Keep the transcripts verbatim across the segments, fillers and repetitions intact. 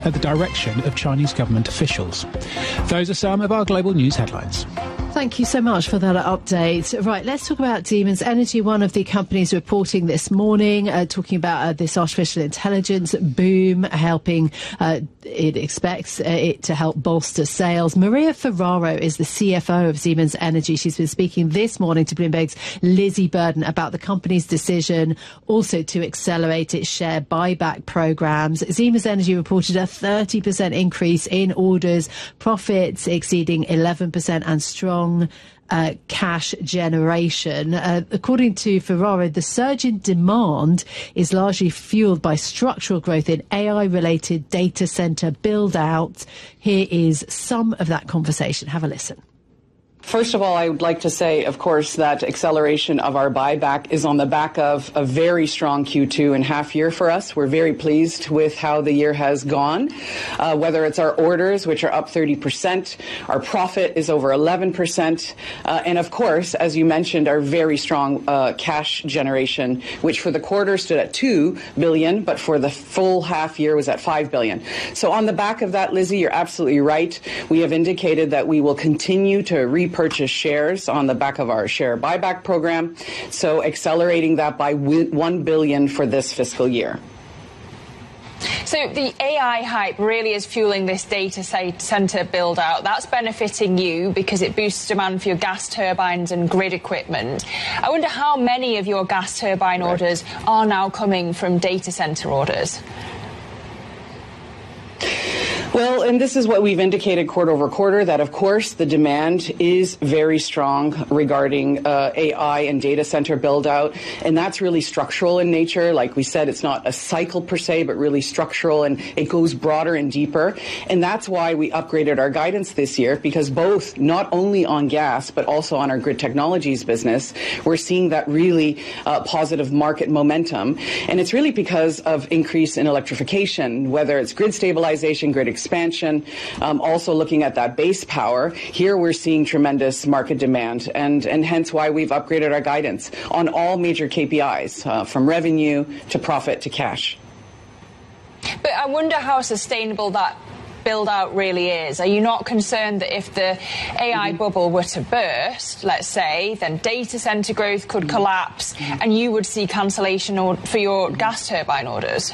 at the direction of Chinese government officials. Those are some of our global news headlines. Thank you so much for that update. Right, let's talk about Siemens Energy, one of the companies reporting this morning, uh, talking about uh, this artificial intelligence boom, helping, uh, it expects uh, it to help bolster sales. Maria Ferraro is the C F O of Siemens Energy. She's been speaking this morning to Bloomberg's Lizzie Burden about the company's decision also to accelerate its share buyback programs. Siemens Energy reported a thirty percent increase in orders, profits exceeding eleven percent and strong Uh, cash generation. Uh, according to Ferraro, the surge in demand is largely fueled by structural growth in A I-related data center build-out. Here is some of that conversation. Have a listen. First of all, I would like to say, of course, that acceleration of our buyback is on the back of a very strong Q two and half year for us. We're very pleased with how the year has gone, uh, whether it's our orders, which are up thirty percent, our profit is over eleven percent, uh, and of course, as you mentioned, our very strong uh, cash generation, which for the quarter stood at two billion dollars, but for the full half year was at five billion dollars. So on the back of that, Lizzie, you're absolutely right. We have indicated that we will continue to repurchase purchase shares on the back of our share buyback program, so accelerating that by one billion dollars for this fiscal year. So the A I hype really is fueling this data center build out. That's benefiting you because it boosts demand for your gas turbines and grid equipment. I wonder how many of your gas turbine right. orders are now coming from data center orders. Well, and this is what we've indicated quarter over quarter, that, of course, the demand is very strong regarding uh, A I and data center build-out, and that's really structural in nature. Like we said, it's not a cycle per se, but really structural, and it goes broader and deeper. And that's why we upgraded our guidance this year, because both, not only on gas, but also on our grid technologies business, we're seeing that really uh, positive market momentum. And it's really because of increase in electrification, whether it's grid stabilization, grid expansion, um, also looking at that base power. Here we're seeing tremendous market demand, and, and hence why we've upgraded our guidance on all major K P Is, uh, from revenue to profit to cash. But I wonder how sustainable that build-out really is. Are you not concerned that if the A I mm-hmm. bubble were to burst, let's say, then data center growth could mm-hmm. collapse mm-hmm. and you would see cancellation or- for your mm-hmm. gas turbine orders?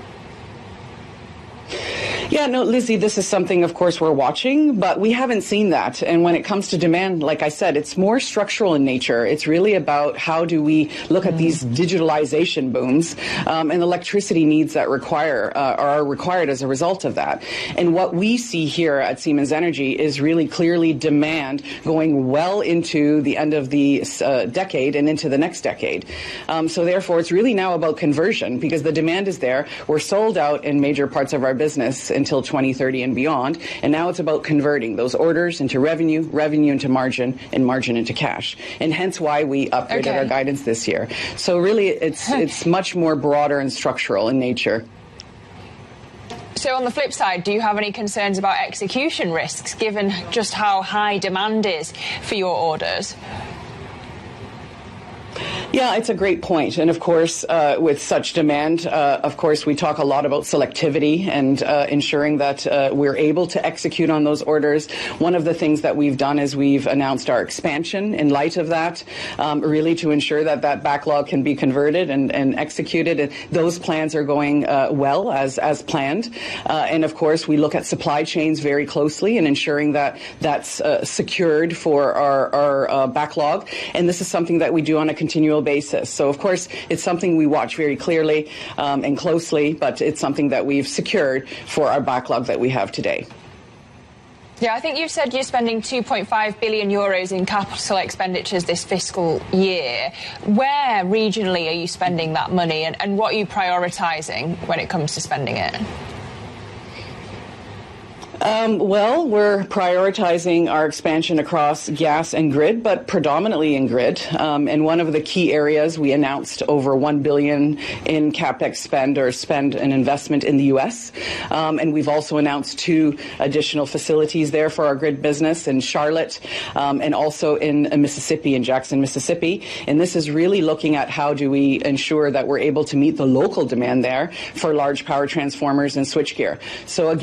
Yeah, no, Lizzie, this is something, of course, we're watching, but we haven't seen that. And when it comes to demand, like I said, it's more structural in nature. It's really about how do we look at these digitalization booms um, and electricity needs that require uh, are required as a result of that. And what we see here at Siemens Energy is really clearly demand going well into the end of the uh, decade and into the next decade. Um, so therefore, it's really now about conversion, because the demand is there. We're sold out in major parts of our business until twenty thirty and beyond, and now it's about converting those orders into revenue, revenue into margin, and margin into cash, and hence why we upgraded okay. our guidance this year. So really, it's it's much more broader and structural in nature. So on the flip side, do you have any concerns about execution risks, given just how high demand is for your orders? Yeah, it's a great point. And of course, uh, with such demand, uh, of course, we talk a lot about selectivity and uh, ensuring that uh, we're able to execute on those orders. One of the things that we've done is we've announced our expansion in light of that, um, really to ensure that that backlog can be converted and, and executed. And those plans are going uh, well as, as planned. Uh, and of course, we look at supply chains very closely and ensuring that that's uh, secured for our, our uh, backlog. And this is something that we do on a continual basis. So, of course, it's something we watch very clearly um, and closely, but it's something that we've secured for our backlog that we have today. Yeah, I think you've said you're spending two point five billion euros in capital expenditures this fiscal year. Where regionally are you spending that money, and, and what are you prioritising when it comes to spending it? Um, well, we're prioritizing our expansion across gas and grid, but predominantly in grid. Um, and one of the key areas we announced over one billion dollars in CapEx spend or spend an investment in the U S. Um, and we've also announced two additional facilities there for our grid business in Charlotte um, and also in uh, Mississippi, in Jackson, Mississippi. And this is really looking at how do we ensure that we're able to meet the local demand there for large power transformers and switchgear. So again,